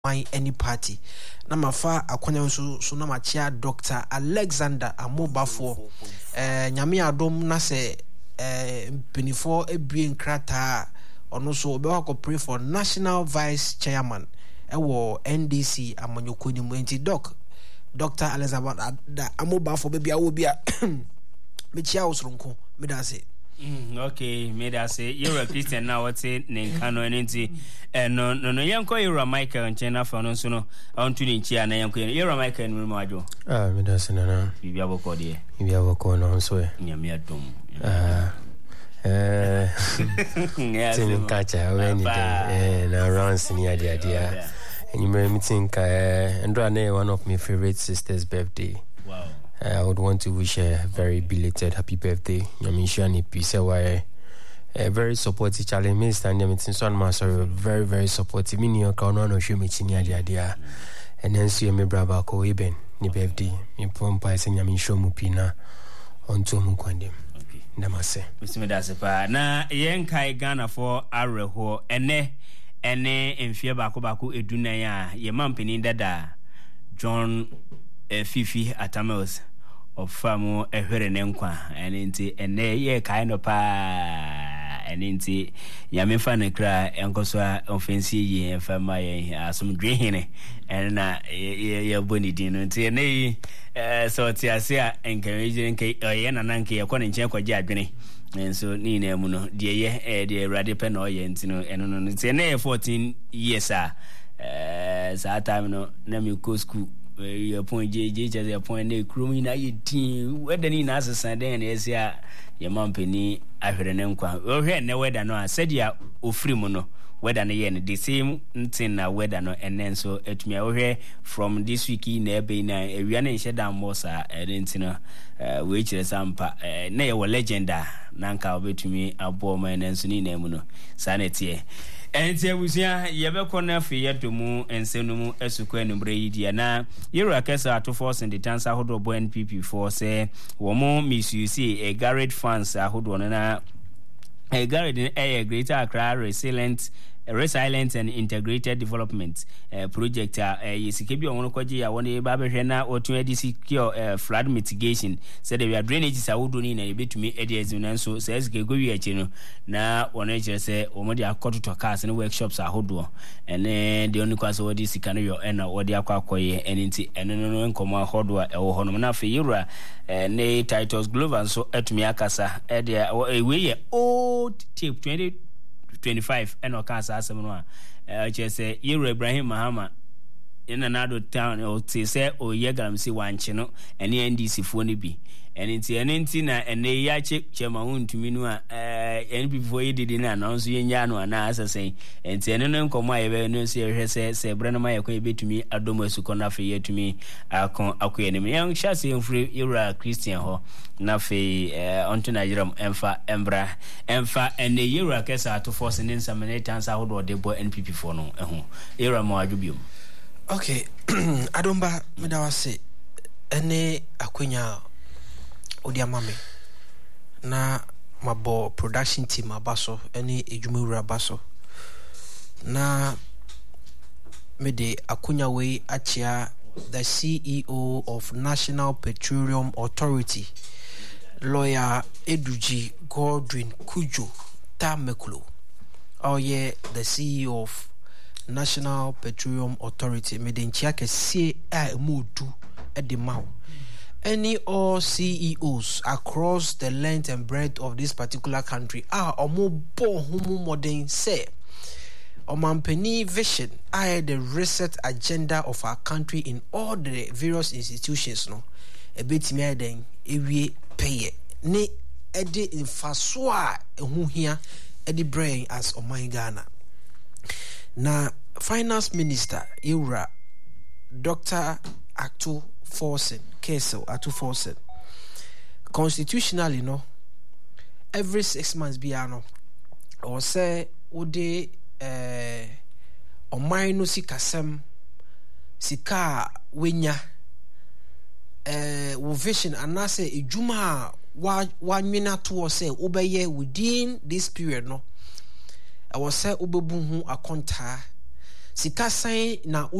any party. Namafa akwanya so na machia Dr. Alexander Amobafo nyame adom na se penifo ebien krata ono so obewa pray for national vice chairman ewo NDC amanyoko ni mwenti Dr. Alexander Amobafo bebia wo bia mechia osronko medase. Okay, made us say you're a Christian now. What's it? Ninkano enti. No. Yanko you're a Michael and China for no sono. On to the Chia na yanko you're a Michael and Rumajo. Made us na. You have a code here. You have a code on so. Yamia dum. Tin catch any day. Na runs near the idea. And you may think Andra one of my favorite sisters' birthday. Wow. I would want to wish a very belated happy birthday. Yamishani Peace, why very supportive challenge minister and Yamitin Son Master, very, very supportive. Meaning your crown on show me the idea. And then see me brava ko eben, ni birthday, me pompa is in Yamisho Mupina on Tomu Quandim. Okay. Namase. Mr. Medasepa. Na Yankai Ghana for Areho, ene in fear baku eduna ya, ye mampini dada John Fifi Atamos. Of famu ehwere nenkwa enti ene ye kind of pa enti ya mefa ne kra enkoso offense ye fama ye asum dwehene na ye boni din enti ene so ti ase a encourage nke ye nananke ye kɔ ne nkyɛn kɔgye adwene enso ni na mu no de ye de awurade pe na ɔyɛ enti no eno no enti ene 14 years a saa time no na me go school your point JJ just your point na krum na ye tin weda ni na asesa den na esia ye mampeni ahwere ne nkwa ohwe ne weda no a sadia ofiri mu no weda no ye ne the same thing na weda no enen so etumi ohwe from this week na ebe na ewia na nhye dan mosa edentino we kire sampa na ye wo legenda na nka obetumi abo ma enenso ni na mu no sanetie enti abusia yebekɔ na afi yedomu ensenumu esuko enumbre yidia na yero akesa atofo in the dance ahodo bo NPP for say womo misuse a garage fans ahodo na a garage a greater Accra resilient and integrated development project yesikebi onwo kwaji ya woni ba behwe na otu secure flood mitigation said we are drainage sawodo ni na ebetumi ediazi na so says go wi achi no na wona eche se omodi akototo cars ne workshops ahodo ene de oni kwaso wodi sika no yo ena wodi akwakoye enti eno no nkomo ahodo ewo hono na fe yura ne Titus Global so etumi akasa we ye old tape 25 and okasa asem no a say Yero Ibrahim Mahama in another town o say o yegaram si wanche no ene NDC fo ne bi enti na ene ya chema untumi no a NPP fo yidi na announce yenya no na asesen enti ene no nkomo ayebe no se hwe se bre no ma yakọ ebetumi adomo asuko na fe yetumi akon akoye ne me yan chase enfre Yero Christian ho na fe onto Nigeria emfa ene Yero akesa to force ne nsamene tansa hodo de bo NPP fo no eho Yero ma adwubiom. Okay, Adomba medawase ene akwenya odiamame na mabo production team abaso ene ejumewura abaso na mede akwenya we achia the CEO of National Petroleum Authority lawyer Eduji Godwin Kujo Tameklo the CEO of National Petroleum Authority medenchia kese a emudu edemau any all CEOs across the length and breadth of this particular country are omobo humu modern say omampeni vision are the reset agenda of our country in all the various institutions no ebetimi aden ewie peye ne ede infaso a ehu hia ede brain as oman Ghana na Finance Minister Yura Dr. Atu Forsen Kesel Atu Forsen constitutionally no every 6 months biano or say ode omai no sikasem sika wenya wo vision anase ejuma wa nwina to say obeye within this period no I was say obebu hu akonta sika san na